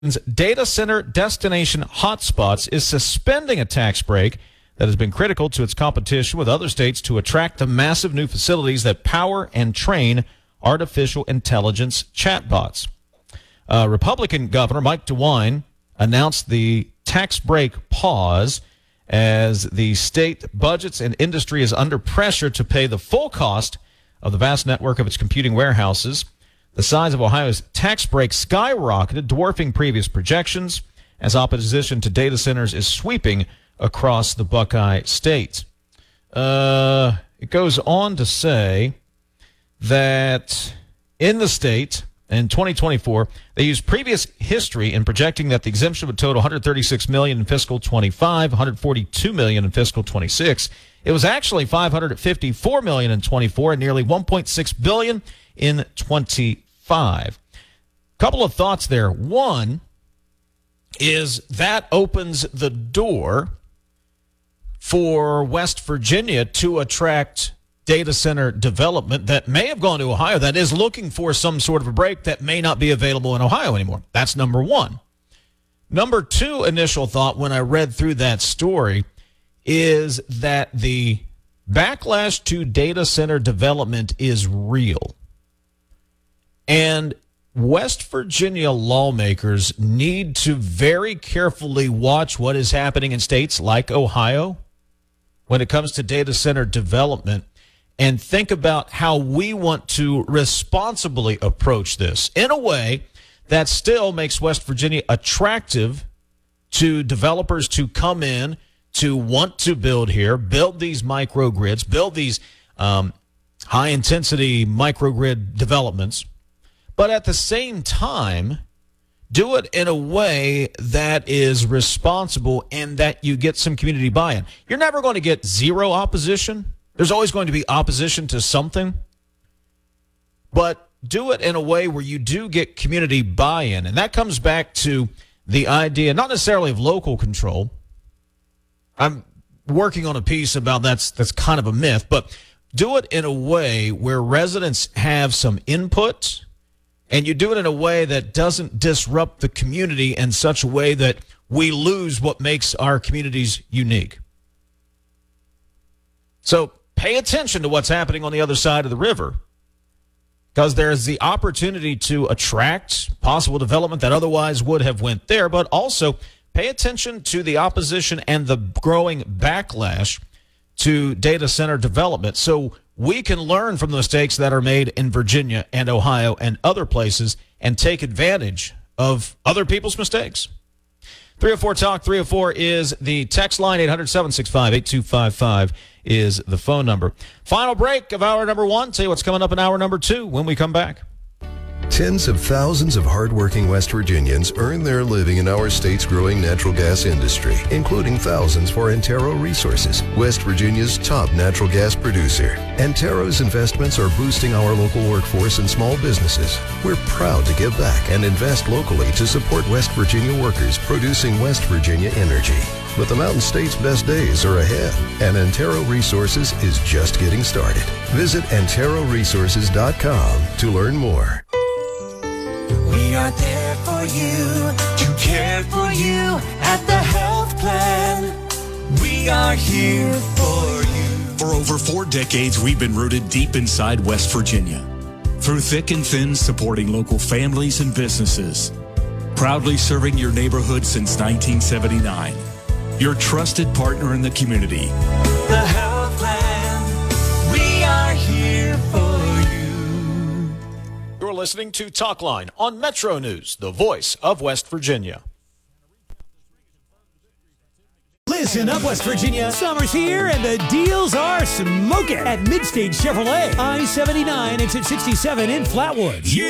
data center destination hotspots is suspending a tax break that has been critical to its competition with other states to attract the massive new facilities that power and train artificial intelligence chatbots. Republican Governor Mike DeWine announced the tax break pause as the state budgets and industry is under pressure to pay the full cost of the vast network of its computing warehouses. The size of Ohio's tax break skyrocketed, dwarfing previous projections, as opposition to data centers is sweeping across the Buckeye State. It goes on to say that in the state, in 2024, they used previous history in projecting that the exemption would total $136 million in fiscal 25, $142 million in fiscal 26. It was actually $554 million in 24 and nearly $1.6 billion in 25. Couple of thoughts there. One is that opens the door for West Virginia to attract data center development that may have gone to Ohio that is looking for some sort of a break that may not be available in Ohio anymore. That's number one. Number two initial thought when I read through that story is that the backlash to data center development is real. And West Virginia lawmakers need to very carefully watch what is happening in states like Ohio when it comes to data center development and think about how we want to responsibly approach this in a way that still makes West Virginia attractive to developers to come in, to want to build here, build these microgrids, build these high-intensity microgrid developments, but at the same time, do it in a way that is responsible and that you get some community buy-in. You're never going to get zero opposition. There's always going to be opposition to something, but do it in a way where you do get community buy-in. And that comes back to the idea, not necessarily of local control. I'm working on a piece about that's kind of a myth, but do it in a way where residents have some input, and you do it in a way that doesn't disrupt the community in such a way that we lose what makes our communities unique. So pay attention to what's happening on the other side of the river, because there's the opportunity to attract possible development that otherwise would have went there, but also pay attention to the opposition and the growing backlash to data center development so we can learn from the mistakes that are made in Virginia and Ohio and other places and take advantage of other people's mistakes. 304 Talk 304 is the text line. 800-765-8255 is the phone number. Final break of hour number one. Tell you what's coming up in hour number two when we come back. Tens of thousands of hardworking West Virginians earn their living in our state's growing natural gas industry, including thousands for Antero Resources, West Virginia's top natural gas producer. Antero's investments are boosting our local workforce and small businesses. We're proud to give back and invest locally to support West Virginia workers producing West Virginia energy. But the Mountain State's best days are ahead, and Antero Resources is just getting started. Visit AnteroResources.com to learn more. We are there for you, to care for you at the health plan. We are here for you. For over 4 decades, we've been rooted deep inside West Virginia. Through thick and thin, supporting local families and businesses. Proudly serving your neighborhood since 1979. Your trusted partner in the community. The health plan. We are here for you. You're listening to Talkline on Metro News, the voice of West Virginia. Listen up, West Virginia. Summer's here and the deals are smoking at Midstage Chevrolet. I-79 exit 67 in Flatwoods. Yeah.